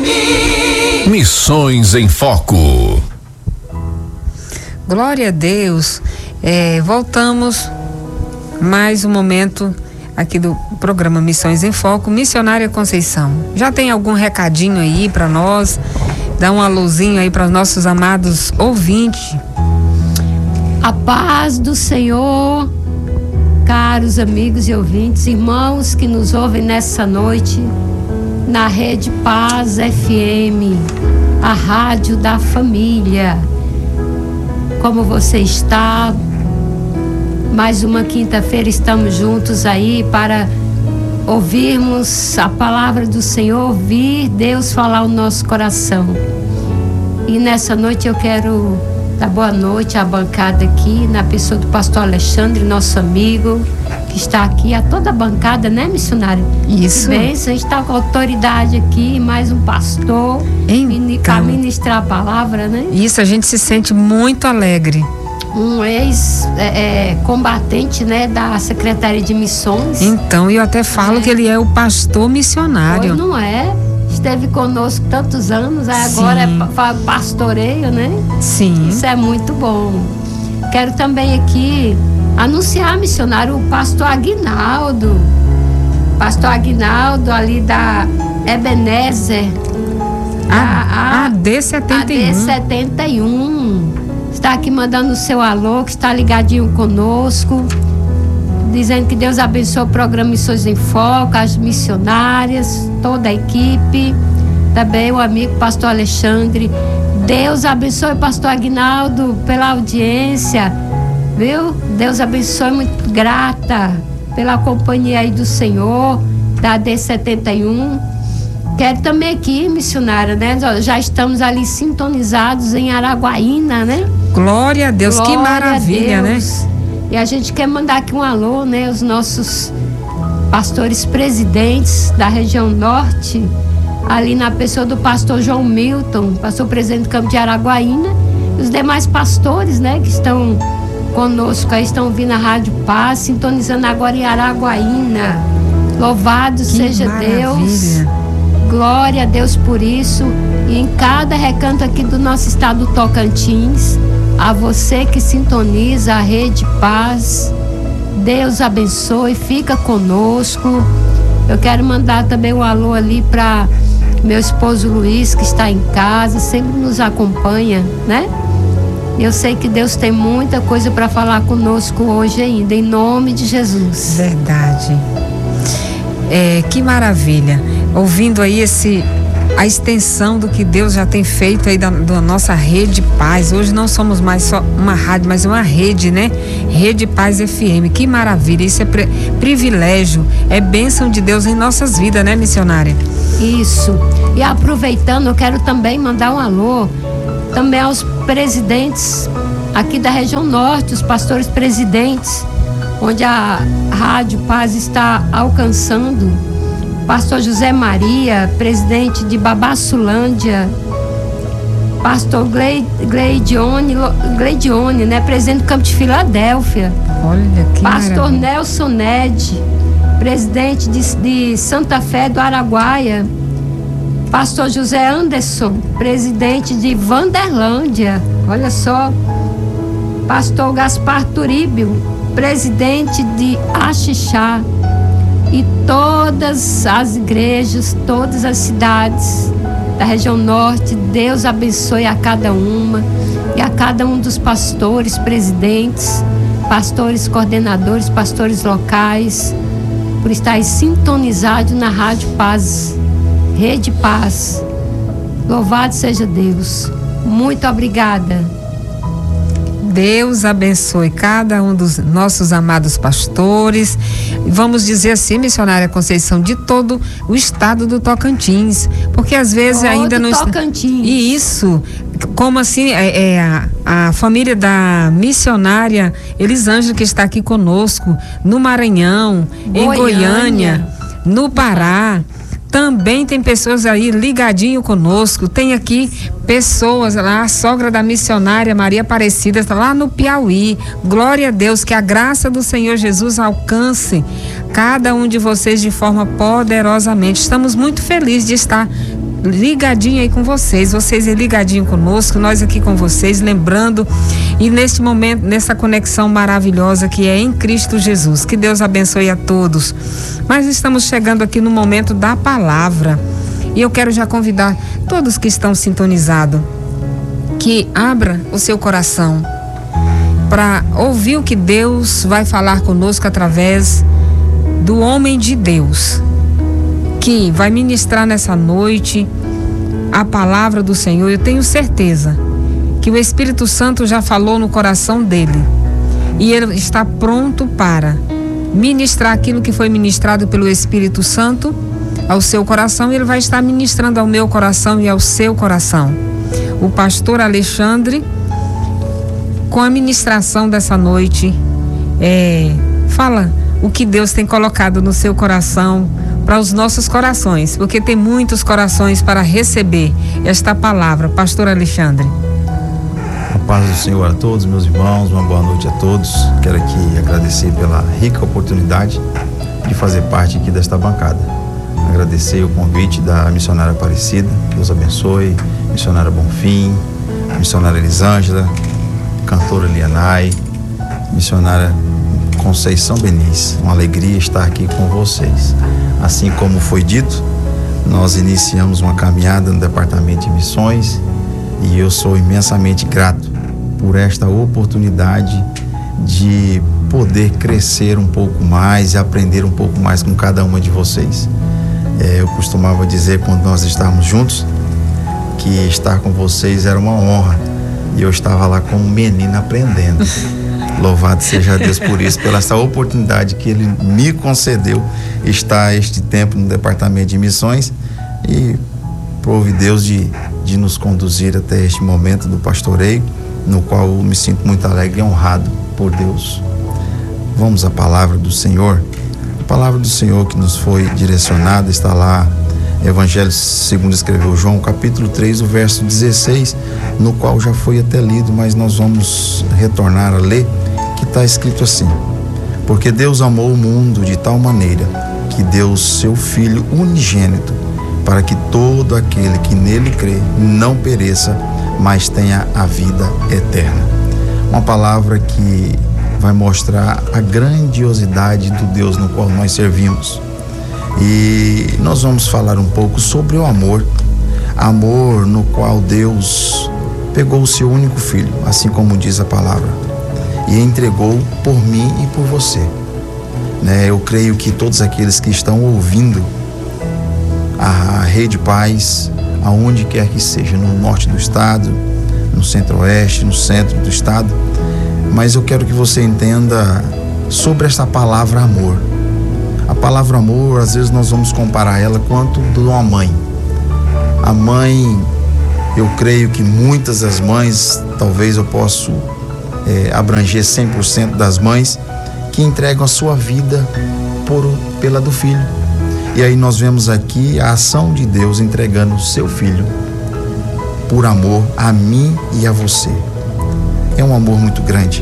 Missões em Foco. Glória a Deus. Voltamos mais um momento aqui do programa Missões em Foco. Missionária Conceição, já tem algum recadinho aí para nós? Dá um alôzinho aí para os nossos amados ouvintes. A paz do Senhor, caros amigos e ouvintes, irmãos que nos ouvem nessa noite na Rede Paz FM, a rádio da família. Como você está? Mais uma quinta-feira estamos juntos aí para ouvirmos a palavra do Senhor, ouvir Deus falar o nosso coração. E nessa noite eu quero dar boa noite à bancada aqui, na pessoa do pastor Alexandre, nosso amigo, que está aqui, a toda a bancada, né, missionário? Isso. Bem, a gente está com autoridade aqui, mais um pastor para ministrar a palavra, né? Isso, a gente se sente muito alegre. Um ex-combatente, né, da Secretaria de Missões. Então, eu até falo que ele é o pastor missionário. Pois não é? Esteve conosco tantos anos, agora é pastoreio, né? Sim. Isso é muito bom. Quero também aqui anunciar, missionário, o pastor Aguinaldo. Pastor Aguinaldo, ali da Ebenezer. A AD71. AD71. Está aqui mandando o seu alô, que está ligadinho conosco, dizendo que Deus abençoe o programa Missões em Foco, as missionárias, toda a equipe, também o amigo pastor Alexandre. Deus abençoe o pastor Aguinaldo pela audiência, viu? Deus abençoe, muito grata pela companhia aí do Senhor, da AD71. Quero também aqui, missionária, né? Já estamos ali sintonizados em Araguaína, né? Glória a Deus, Glória que maravilha, né? E a gente quer mandar aqui um alô, né? Os nossos pastores presidentes da região norte, ali na pessoa do pastor João Milton, pastor presidente do campo de Araguaína, e os demais pastores, né? Que estão conosco aí, estão vindo a Rádio Paz, sintonizando agora em Araguaína. Louvado seja Deus. Glória a Deus por isso. E em cada recanto aqui do nosso estado do Tocantins, a você que sintoniza a Rede Paz, Deus abençoe, fica conosco. Eu quero mandar também um alô ali para meu esposo Luiz, que está em casa, sempre nos acompanha, né? Eu sei que Deus tem muita coisa para falar conosco hoje ainda, em nome de Jesus. Verdade. Que maravilha. Ouvindo aí a extensão do que Deus já tem feito aí da nossa Rede Paz. Hoje não somos mais só uma rádio, mas uma rede, né? Rede Paz FM. Que maravilha. Isso é privilégio, é bênção de Deus em nossas vidas, né, missionária? Isso. E aproveitando, eu quero também mandar um alô também aos presidentes aqui da região norte, os pastores presidentes, onde a Rádio Paz está alcançando. Pastor José Maria, presidente de Babassulândia, pastor Gleidione, né, presidente do Campo de Filadélfia. Olha que pastor maravilha. Nelson Ned, presidente de Santa Fé do Araguaia. Pastor José Anderson, presidente de Vanderlândia. Olha só. Pastor Gaspar Turíbio, presidente de Axixá. E todas as igrejas, todas as cidades da região norte, Deus abençoe a cada uma e a cada um dos pastores, presidentes, pastores coordenadores, pastores locais, por estar sintonizado na Rádio Paz, Rede Paz. Louvado seja Deus. Muito obrigada. Deus abençoe cada um dos nossos amados pastores. Vamos dizer assim, missionária Conceição, de todo o estado do Tocantins, porque às vezes todo ainda não Tocantins. E isso, como assim, a família da missionária Elisângela, que está aqui conosco, no Maranhão, em Goiânia, no Pará. Também tem pessoas aí ligadinho conosco. Tem aqui pessoas lá, a sogra da missionária Maria Aparecida está lá no Piauí. Glória a Deus, que a graça do Senhor Jesus alcance cada um de vocês de forma poderosamente. Estamos muito felizes de estar ligadinho aí com vocês aí ligadinho conosco, nós aqui com vocês, lembrando, e neste momento, nessa conexão maravilhosa que é em Cristo Jesus. Que Deus abençoe a todos. Mas estamos chegando aqui no momento da palavra, e eu quero já convidar todos que estão sintonizados que abra o seu coração para ouvir o que Deus vai falar conosco através do homem de Deus, que vai ministrar nessa noite a palavra do Senhor. Eu tenho certeza que o Espírito Santo já falou no coração dele e ele está pronto para ministrar aquilo que foi ministrado pelo Espírito Santo ao seu coração, e ele vai estar ministrando ao meu coração e ao seu coração. O pastor Alexandre, com a ministração dessa noite, fala o que Deus tem colocado no seu coração para os nossos corações, porque tem muitos corações para receber esta palavra. Pastor Alexandre. A paz do Senhor a todos, meus irmãos, uma boa noite a todos. Quero aqui agradecer pela rica oportunidade de fazer parte aqui desta bancada. Agradecer o convite da missionária Aparecida, Deus abençoe, missionária Bonfim, missionária Elisângela, cantora Lianai, missionária Conceição Beniz. Uma alegria estar aqui com vocês. Assim como foi dito, nós iniciamos uma caminhada no Departamento de Missões e eu sou imensamente grato por esta oportunidade de poder crescer um pouco mais e aprender um pouco mais com cada uma de vocês. Eu costumava dizer, quando nós estávamos juntos, que estar com vocês era uma honra, e eu estava lá como um menino aprendendo. Louvado seja Deus por isso, pela essa oportunidade que Ele me concedeu, estar este tempo no Departamento de Missões, e prove Deus de nos conduzir até este momento do pastoreio, no qual eu me sinto muito alegre e honrado por Deus. Vamos à palavra do Senhor. A palavra do Senhor que nos foi direcionada está lá, Evangelho segundo escreveu João, capítulo 3, o verso 16, no qual já foi até lido, mas nós vamos retornar a ler, que está escrito assim: porque Deus amou o mundo de tal maneira que deu seu Filho unigênito, para que todo aquele que nele crê não pereça, mas tenha a vida eterna. Uma palavra que vai mostrar a grandiosidade do Deus no qual nós servimos. E nós vamos falar um pouco sobre o amor no qual Deus pegou o seu único filho, assim como diz a palavra, e entregou por mim e por você. Eu creio que todos aqueles que estão ouvindo a Rede Paz, aonde quer que seja, no norte do estado, no centro-oeste, no centro do estado, mas eu quero que você entenda sobre essa palavra amor. A palavra amor, às vezes nós vamos comparar ela quanto de uma mãe. A mãe, eu creio que muitas das mães, talvez eu possa abranger 100% das mães, que entregam a sua vida pela do filho. E aí nós vemos aqui a ação de Deus entregando o seu filho por amor a mim e a você. É um amor muito grande.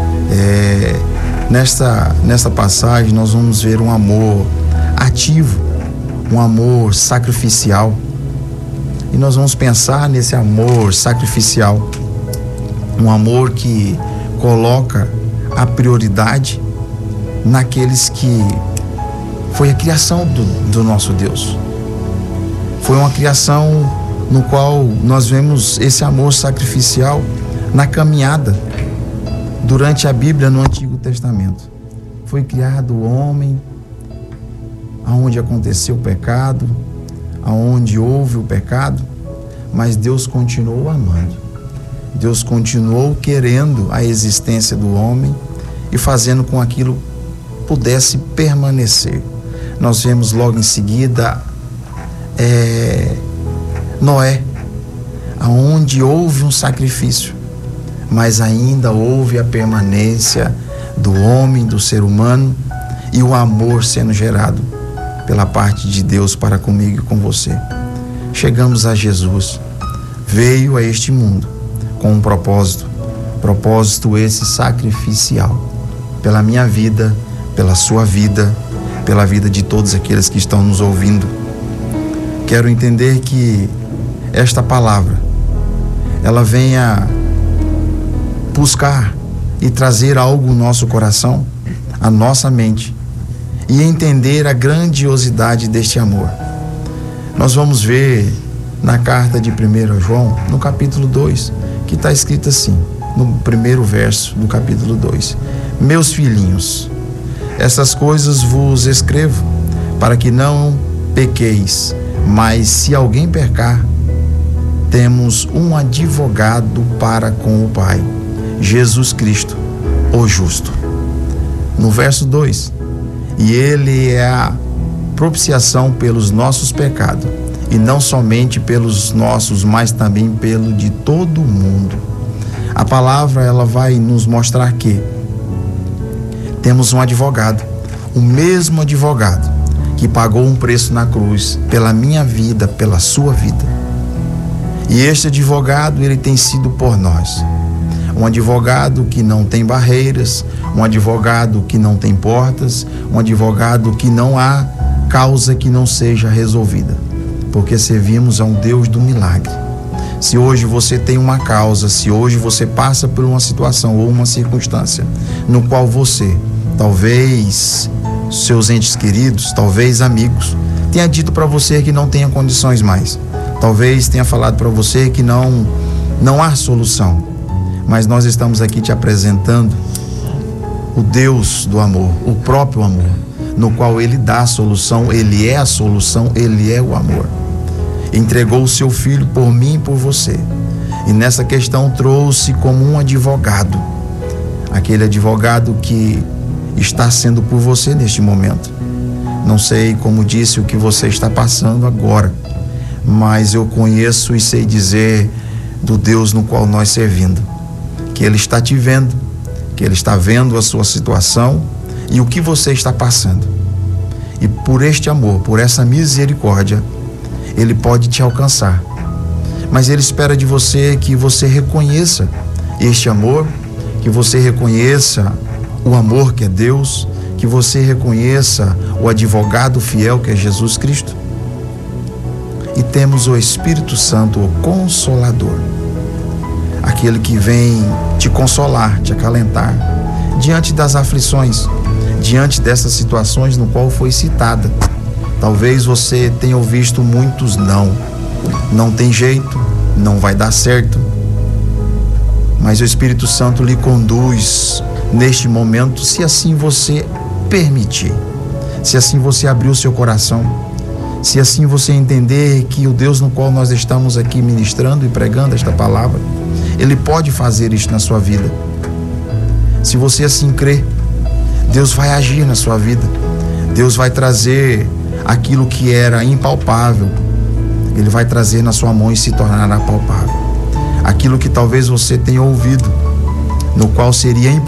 Nesta passagem nós vamos ver um amor ativo, um amor sacrificial, e nós vamos pensar nesse amor sacrificial, um amor que coloca a prioridade naqueles que foi a criação do nosso Deus. Foi uma criação no qual nós vemos esse amor sacrificial na caminhada durante a Bíblia no Antigo Testamento. Foi criado o homem aonde aconteceu o pecado, aonde houve o pecado, mas Deus continuou amando. Deus continuou querendo a existência do homem e fazendo com que aquilo pudesse permanecer. Nós vemos logo em seguida Noé, aonde houve um sacrifício, mas ainda houve a permanência do homem, do ser humano, e o amor sendo gerado pela parte de Deus para comigo e com você. Chegamos a Jesus, veio a este mundo com um propósito esse sacrificial, pela minha vida, pela sua vida, pela vida de todos aqueles que estão nos ouvindo. quero entender que esta palavra, ela venha buscar e trazer algo no nosso coração, a nossa mente, e entender a grandiosidade deste amor. Nós vamos ver na carta de 1 João, no capítulo 2, que está escrito assim, no primeiro verso do capítulo 2: meus filhinhos, essas coisas vos escrevo para que não pequeis, mas se alguém pecar, temos um advogado para com o Pai, Jesus Cristo, o justo. No verso 2, e ele é a propiciação pelos nossos pecados, e não somente pelos nossos, mas também pelo de todo o mundo. A palavra, ela vai nos mostrar que temos um advogado, o mesmo advogado que pagou um preço na cruz pela minha vida, pela sua vida. E este advogado, ele tem sido por nós. Um advogado que não tem barreiras, um advogado que não tem portas, um advogado que não há causa que não seja resolvida, porque servimos a um Deus do milagre. Se hoje você tem uma causa, se hoje você passa por uma situação ou uma circunstância no qual você, talvez seus entes queridos, talvez amigos, tenha dito para você que não tenha condições mais, talvez tenha falado para você que não há solução, mas nós estamos aqui te apresentando o Deus do amor, o próprio amor, no qual Ele dá a solução, Ele é a solução, Ele é o amor. Entregou o seu Filho por mim e por você, e nessa questão trouxe como um advogado, aquele advogado que está sendo por você neste momento. Não sei, como disse, o que você está passando agora, mas eu conheço e sei dizer do Deus no qual nós servimos, que Ele está te vendo, que Ele está vendo a sua situação e o que você está passando. E por este amor, por essa misericórdia, Ele pode te alcançar. Mas Ele espera de você que você reconheça este amor, que você reconheça o amor que é Deus, que você reconheça o advogado fiel que é Jesus Cristo. E temos o Espírito Santo, o Consolador, aquele que vem te consolar, te acalentar diante das aflições, diante dessas situações no qual foi citada. Talvez você tenha visto muitos não tem jeito, não vai dar certo, mas o Espírito Santo lhe conduz neste momento, se assim você permitir, se assim você abrir o seu coração, se assim você entender que o Deus no qual nós estamos aqui ministrando e pregando esta palavra, Ele pode fazer isto na sua vida. Se você assim crer, Deus vai agir na sua vida, Deus vai trazer aquilo que era impalpável, Ele vai trazer na sua mão e se tornará palpável. Aquilo que talvez você tenha ouvido, no qual seria impossível